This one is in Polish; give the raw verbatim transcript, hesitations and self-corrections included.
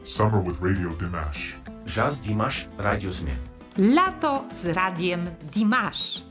Summer with Radio Dimash. Jazz Dimash Radio Smie. Lato z radiem Dimash.